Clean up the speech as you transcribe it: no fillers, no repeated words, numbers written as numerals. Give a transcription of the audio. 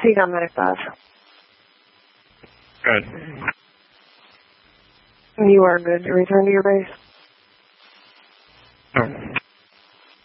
Seagull Medic 5. Good. You are good to return to your base. Oh.